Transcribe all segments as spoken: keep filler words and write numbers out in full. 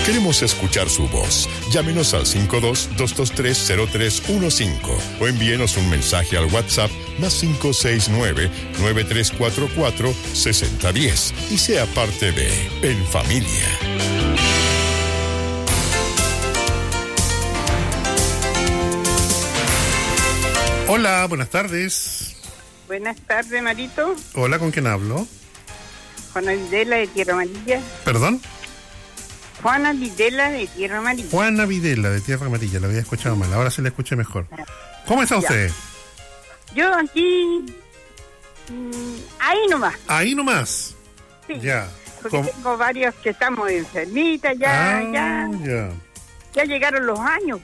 Queremos escuchar su voz. Llámenos al cinco dos, dos dos tres, cero tres uno cinco o envíenos un mensaje al WhatsApp más cinco seis nueve, nueve tres cuatro cuatro, seis cero uno cero y sea parte de En Familia. Hola, buenas tardes. Buenas tardes, Marito. Hola, ¿con quién hablo? Juana Videla de Tierra Amarilla. ¿Perdón? Juana Videla de Tierra Amarilla. Juana Videla de Tierra Amarilla, la había escuchado mal, ahora sí la escuché mejor. ¿Cómo está usted? Yo aquí... Mmm, ahí nomás. Ahí nomás. Sí. Ya. Porque ¿Cómo? tengo varios que estamos enfermitas, ya, ah, ya, ya. ya llegaron los años.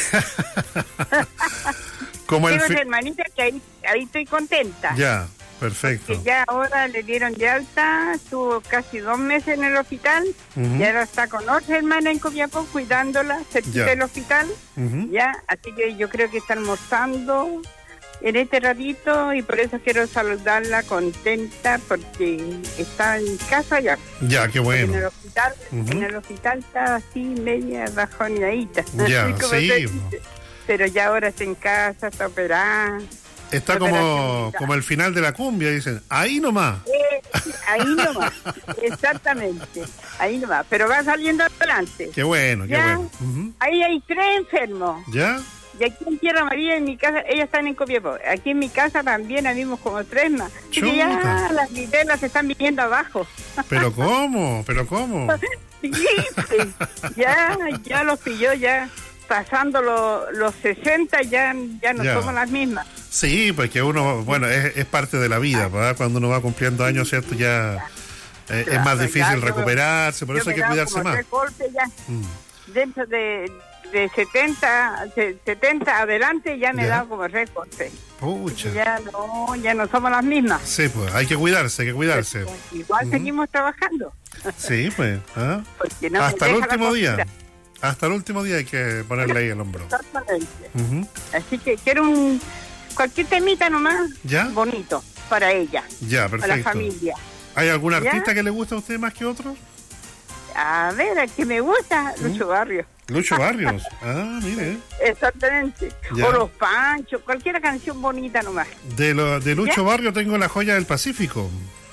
Como el Tengo fi- hermanita que ahí, ahí estoy contenta. Ya, perfecto. Que ya ahora le dieron de alta, estuvo casi dos meses en el hospital, Ujú. y ahora está con otra hermana en Copiapó cuidándola cerquita Ya. del hospital, Ujú. ya, así que yo creo que está almorzando en este ratito y por eso quiero saludarla contenta porque está en casa ya. Ya, qué En el bueno. hospital, Ujú. en el hospital está así media bajoneadita. Ya, así como sí. se dice. Pero ya ahora está en casa, está operada. Está Operación como, militar. como el final de la cumbia, dicen. Ahí nomás. Eh, ahí nomás, exactamente, ahí nomás, pero va saliendo adelante. Qué bueno, qué Ya. bueno. Ujú. Ahí hay tres enfermos, ¿Ya? y aquí en Tierra Amarilla, en mi casa, ellas están en Copiapó, aquí en mi casa también habimos como tres más, así que ya Chuta. las vitelas se están viniendo abajo. ¿Pero cómo? ¿Pero cómo? Sí, pues, ya, ya los pilló, ya pasando lo- los sesenta, ya, ya no Ya. somos las mismas. Sí, pues que uno, bueno, es, es parte de la vida, ¿verdad? Cuando uno va cumpliendo años, ¿cierto? Ya eh, es más Claro, difícil ya, yo- recuperarse, por Yo eso hay me que he dado cuidarse como más. tres golpes ya. Mm. Dentro de, de setenta, se- setenta adelante ya me he Ya. dado como récords. Pucha. Ya no, ya no somos las mismas. Sí, pues hay que cuidarse, hay que cuidarse. Igual Ujú. seguimos trabajando. Sí, pues. ¿ah? Porque no me Hasta el deja la último día. cosita. Hasta el último día hay que ponerle ahí el hombro. Exactamente. Ujú. Así que quiero un cualquier temita nomás ¿Ya? bonito para ella, Ya, para la perfecto. familia. ¿Hay algún ¿Ya? artista que le gusta a usted más que otro? A ver, el que me gusta, Lucho Barrio. Lucho Barrios. Ah, mire. Exactamente. Ya. O Los Panchos, cualquier canción bonita nomás. De, lo, de Lucho ¿Ya? Barrio tengo La Joya del Pacífico.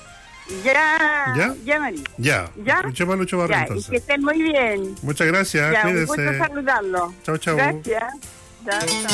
Ya, ¿Ya? ya, María. Ya. ¿Ya? Escuchemos a Lucho Barrio Ya, y que entonces. estén muy bien. Muchas gracias. Ya, un gusto Cuídese. saludarlo. Chau, chau. Gracias. Ya, chao.